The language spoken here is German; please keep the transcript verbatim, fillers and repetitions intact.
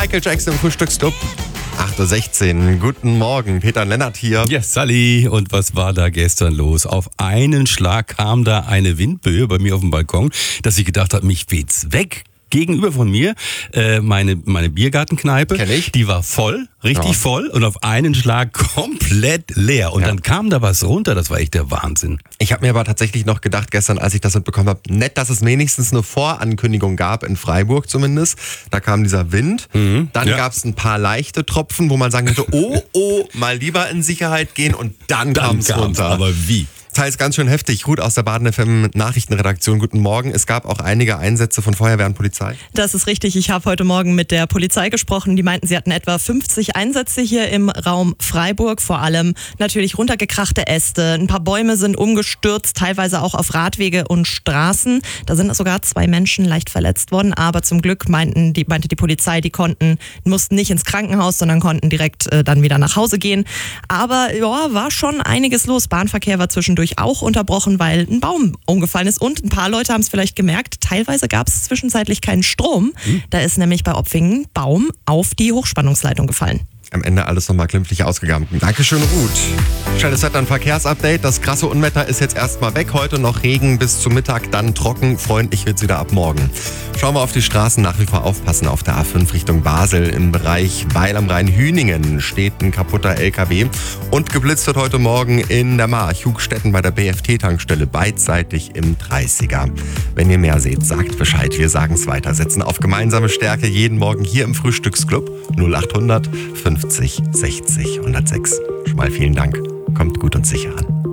Michael Jackson im Frühstücksclub. acht Uhr sechzehn. Guten Morgen, Peter Lennart hier. Ja, Sally. Und was war da gestern los? Auf einen Schlag kam da eine Windböe bei mir auf dem Balkon, dass ich gedacht habe, mich weht's weg. Gegenüber von mir, äh, meine, meine Biergartenkneipe, Kenn ich. Die war voll, richtig Ja. voll und auf einen Schlag komplett leer. Und Ja. dann kam da was runter, das war echt der Wahnsinn. Ich habe mir aber tatsächlich noch gedacht gestern, als ich das mitbekommen habe, nett, dass es wenigstens eine Vorankündigung gab, in Freiburg zumindest. Da kam dieser Wind, Mhm. dann Ja. gab es ein paar leichte Tropfen, wo man sagen könnte, oh, oh, mal lieber in Sicherheit gehen und dann, Dann kam es kam's, runter. aber wie? Teils ganz schön heftig. Ruth aus der Baden F M Nachrichtenredaktion, guten Morgen. Es gab auch einige Einsätze von Feuerwehr und Polizei. Das ist richtig. Ich habe heute Morgen mit der Polizei gesprochen. Die meinten, sie hatten etwa fünfzig Einsätze hier im Raum Freiburg. Vor allem natürlich runtergekrachte Äste. Ein paar Bäume sind umgestürzt, teilweise auch auf Radwege und Straßen. Da sind sogar zwei Menschen leicht verletzt worden. Aber zum Glück meinten die, meinte die Polizei, die konnten, mussten nicht ins Krankenhaus, sondern konnten direkt äh, dann wieder nach Hause gehen. Aber ja, war schon einiges los. Bahnverkehr war zwischendurch auch unterbrochen, weil ein Baum umgefallen ist. Und ein paar Leute haben es vielleicht gemerkt, teilweise gab es zwischenzeitlich keinen Strom. Hm. Da ist nämlich bei Opfingen ein Baum auf die Hochspannungsleitung gefallen. Am Ende alles nochmal glimpflich ausgegangen. Dankeschön, Ruth. Schnelles Wetter, ein Verkehrsupdate. Das krasse Unwetter ist jetzt erstmal weg. Heute noch Regen bis zum Mittag, dann trocken. Freundlich wird's wieder ab morgen. Schauen wir auf die Straßen, nach wie vor aufpassen. Auf der A fünf Richtung Basel im Bereich Weil am Rhein-Hüningen steht ein kaputter L K W. Und geblitzt wird heute Morgen in der March, Hugstetten bei der B F T-Tankstelle, beidseitig im dreißiger. Wenn ihr mehr seht, sagt Bescheid. Wir sagen's weiter. Setzen auf gemeinsame Stärke jeden Morgen hier im Frühstücksclub. null acht hundert fünfzig sechzig hundertsechs. Schon mal vielen Dank. Kommt gut und sicher an.